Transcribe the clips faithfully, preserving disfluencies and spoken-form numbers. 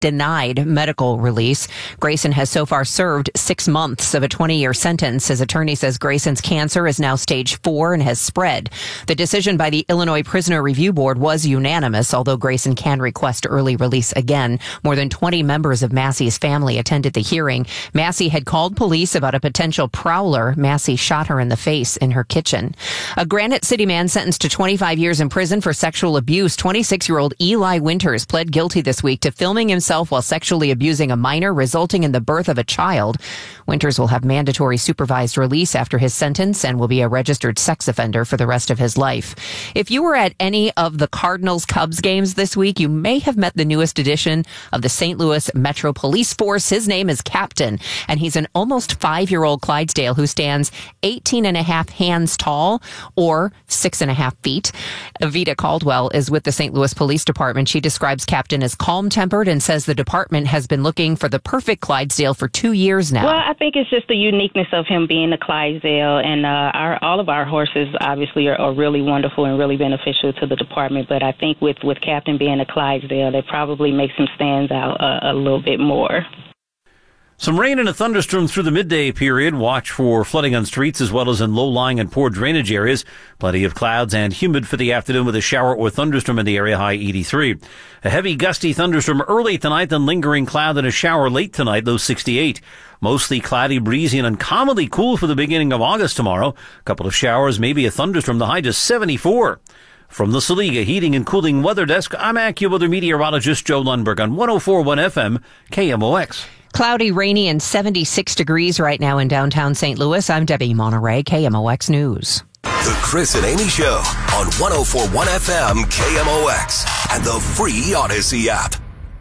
denied medical release. Grayson has so far served six months of a twenty-year sentence. His attorney says Grayson's cancer is now stage four and has spread. The decision by the Illinois Prisoner Review Board was unanimous, although Grayson can request early release again. More than twenty members of Massey's family attended the hearing. Massey had called police about a potential prowler. Massey shot her in the face in her kitchen. A Granite City man sentenced to twenty-five years in prison for sexual abuse. twenty-six-year-old Eli Winters pled guilty this week to filming himself while sexually abusing a minor, resulting in the birth of a child. Winters will have mandatory supervised release after his sentence and will be a registered sex offender for the rest of his life. If you were at any of the Cardinals-Cubs games this week, you may have met the newest addition of the Saint Louis Metro Police Force. His name is Captain, and he's an almost five-year-old Clydesdale who stands eighteen and a half hands tall, or six and a half feet. Evita Caldwell is with the Saint Louis Police Department. She describes Captain as calm-tempered and says the department has been looking for the perfect Clydesdale for two years now. Well, I think it's just the uniqueness of him being a Clydesdale, and uh, our, all of our horses obviously are, are really wonderful and really beneficial to the department, but I think with, with Captain being a Clydesdale, that probably makes him stand out a, a little bit more. Some rain and a thunderstorm through the midday period. Watch for flooding on streets as well as in low-lying and poor drainage areas. Plenty of clouds and humid for the afternoon with a shower or thunderstorm in the area, high eighty-three. A heavy gusty thunderstorm early tonight, then lingering cloud and a shower late tonight, low sixty-eight. Mostly cloudy, breezy, and uncommonly cool for the beginning of August tomorrow. A couple of showers, maybe a thunderstorm, the high just seventy-four. From the Saliga Heating and Cooling Weather Desk, I'm AccuWeather meteorologist Joe Lundberg on one oh four point one F M, K M O X. Cloudy, rainy, and seventy-six degrees right now in downtown Saint Louis. I'm Debbie Monterey, K M O X News. The Chris and Amy Show on one oh four point one F M, K M O X, and the free Odyssey app.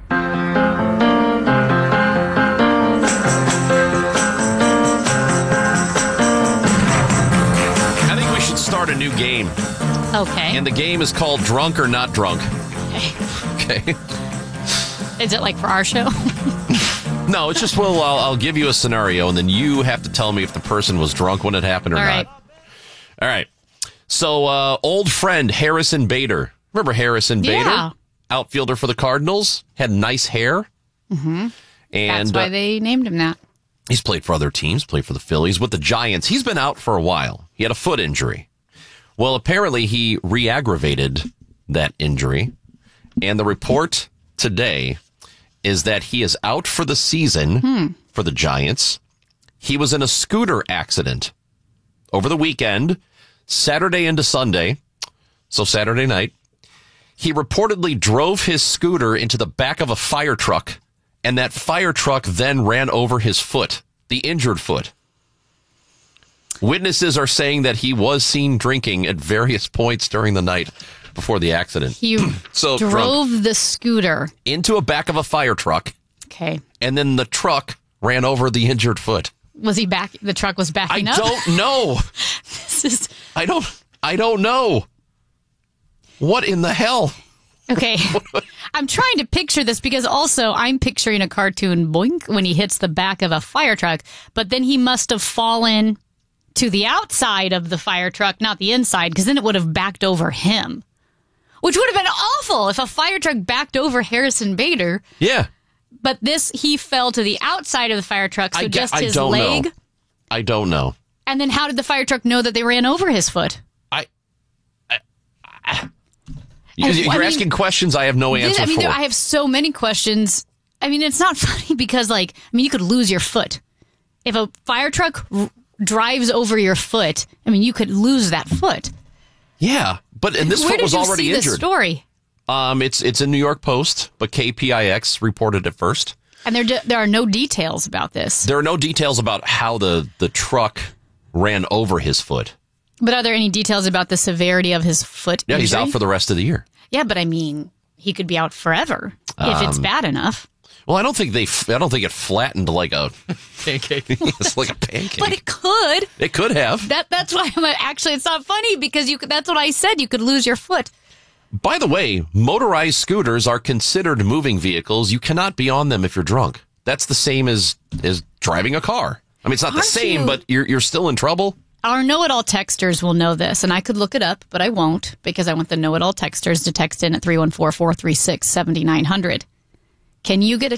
I think we should start a new game. Okay. And the game is called Drunk or Not Drunk. Okay. Okay. Is it like for our show? No, it's just, well, I'll, I'll give you a scenario, and then you have to tell me if the person was drunk when it happened or All not. right. All right. So, uh, old friend Harrison Bader. Remember Harrison Bader? Yeah. Outfielder for the Cardinals. Had nice hair. Mm-hmm. And That's why uh, they named him that. he's played for other teams, played for the Phillies. With the Giants, he's been out for a while. He had a foot injury. Well, apparently he re-aggravated that injury. And the report today is that he is out for the season hmm. for the Giants. He was in a scooter accident over the weekend, Saturday into Sunday. So Saturday night, he reportedly drove his scooter into the back of a fire truck, and that fire truck then ran over his foot, the injured foot. Witnesses are saying that he was seen drinking at various points during the night before the accident. He so drove the scooter into a back of a fire truck. Okay. And then the truck ran over the injured foot. Was he back? The truck was backing I up? don't know. This is... I don't, I don't know. What in the hell? Okay. I'm trying to picture this because also I'm picturing a cartoon boink when he hits the back of a fire truck, but then he must have fallen to the outside of the fire truck, not the inside, because then it would have backed over him. Which would have been awful if a fire truck backed over Harrison Bader. Yeah. But this, he fell to the outside of the fire truck, so I, just I his don't leg. Know. I don't know. And then how did the fire truck know that they ran over his foot? I. I, I you're I mean, asking questions I have no this, answer I mean, for. there, I have so many questions. I mean, it's not funny because, like, I mean, you could lose your foot. If a fire truck r- drives over your foot, I mean, you could lose that foot. Yeah, but and this Where foot was did you already see injured. This story? Um, it's it's in New York Post, but K P I X reported it first. And there there are no details about this. There are no details about how the, the truck ran over his foot. But are there any details about the severity of his foot Yeah, injury? he's out for the rest of the year. Yeah, but I mean, he could be out forever if it's Um, bad enough. Well, I don't think they. I don't think it flattened like a pancake. It's like a pancake. But it could. It could have. That that's why I'm actually it's not funny because you could, that's what I said. You could lose your foot. By the way, motorized scooters are considered moving vehicles. You cannot be on them if you're drunk. That's the same as as driving a car. I mean, it's not Aren't the same, you- but you're you're still in trouble. Our know-it-all texters will know this, and I could look it up, but I won't because I want the know-it-all texters to text in at three one four, four three six, seven nine zero zero. Can you get a